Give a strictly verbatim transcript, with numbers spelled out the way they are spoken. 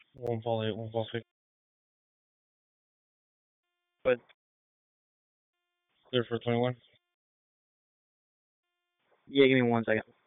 One fall eight, one fall six. But clear for twenty-one. Yeah, give me one second.